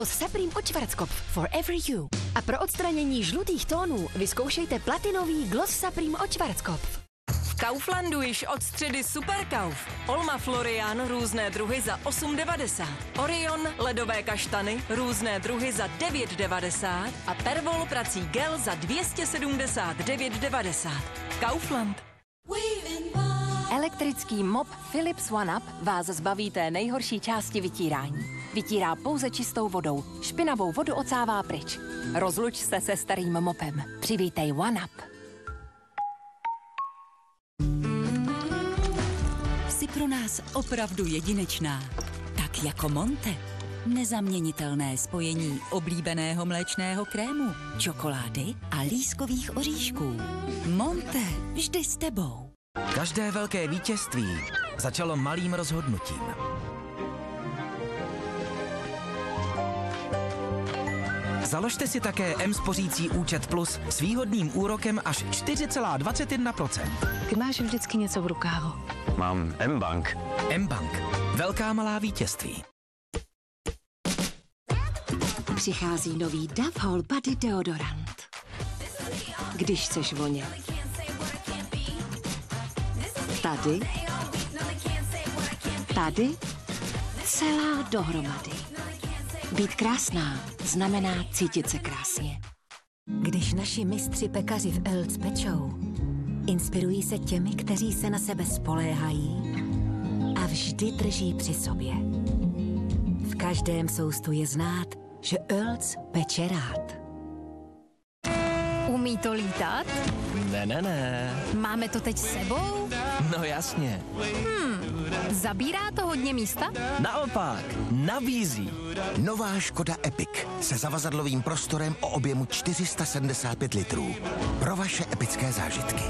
Supreme od Schwarzkopf Forever You. A pro odstranění žlutých tónů vyzkoušejte platinový Gloss Supreme od Schwarzkopf. V Kauflandu již od středy Superkauf. Olma Florian různé druhy za 8,90. Orion ledové kaštany různé druhy za 9,90 a Pervol prací gel za 279,90. Kaufland. Elektrický mop Philips OneUp vás zbaví té nejhorší části vytírání. Vytírá pouze čistou vodou. Špinavou vodu ocává pryč. Rozluč se se starým mopem. Přivítej OneUp. Jsi pro nás opravdu jedinečná. Tak jako Monte. Nezaměnitelné spojení oblíbeného mléčného krému, čokolády a lískových oříšků. Monte, vždy s tebou. Každé velké vítězství začalo malým rozhodnutím. Založte si také M-spořící účet Plus s výhodným úrokem až 4,21%. Ty máš vždycky něco v rukávu. Mám M-Bank. M-Bank. Velká malá vítězství. Přichází nový Dove Whole Body deodorant. Když chceš vonět. Tady. Tady. Celá dohromady. Být krásná znamená cítit se krásně. Když naši mistři pekaři v Elc pečou, inspirují se těmi, kteří se na sebe spoléhají a vždy drží při sobě. V každém soustu je znát, že Elc peče rád. Umí to lítat? Ne. Máme to teď s sebou? No jasně. Zabírá to hodně místa? Naopak, nabízí. Nová Škoda Epic se zavazadlovým prostorem o objemu 475 litrů. Pro vaše epické zážitky.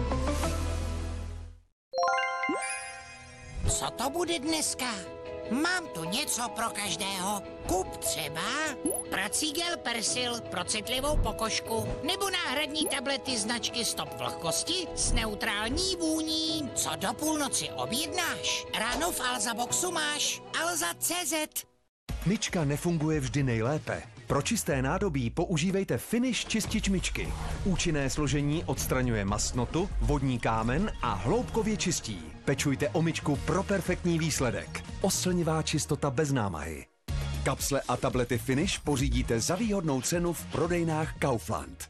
Co to bude dneska? Mám tu něco pro každého. Kup třeba Pracigel Persil pro citlivou pokožku nebo náhradní tablety značky Stop vlhkosti s neutrální vůní. Co do půlnoci objednáš? Ráno v Alza Boxu máš Alza.cz. Myčka nefunguje vždy nejlépe. Pro čisté nádobí používejte Finish čistič myčky. Účinné složení odstraňuje mastnotu, vodní kámen a hloubkově čistí. Pečujte o myčku pro perfektní výsledek. Oslnivá čistota bez námahy. Kapsle a tablety Finish pořídíte za výhodnou cenu v prodejnách Kaufland.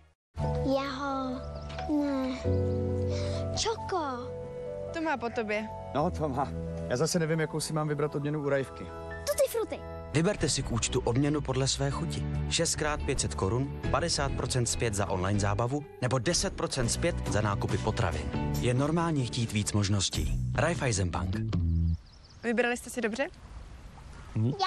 Ne. Čoko. To má po tobě. No, to má. Já zase nevím, jakou si mám vybrat odměnu u Rajvky. Tutti frutti. Vyberte si k účtu odměnu podle své chuti. 6x 500 korun, 50% zpět za online zábavu nebo 10% zpět za nákupy potravin. Je normálně chtít víc možností. Raiffeisenbank. Vybrali jste si dobře? Já.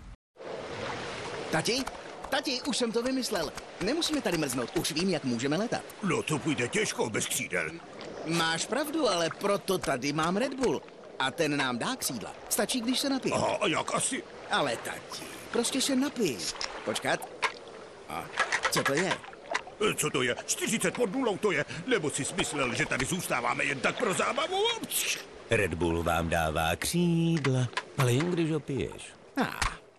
Tati, už jsem to vymyslel. Nemusíme tady mrznout, už vím, jak můžeme letat. No to půjde těžko bez křídel. Máš pravdu, ale proto tady mám Red Bull. A ten nám dá křídla. Stačí, když se napije. Aha, a jak asi? Ale tati, prostě se napij. Počkat. A co to je? Co to je? 40 pod nulou to je? Nebo jsi myslel, že tady zůstáváme jen tak pro zábavu? Red Bull vám dává křídla, ale jen když ho piješ.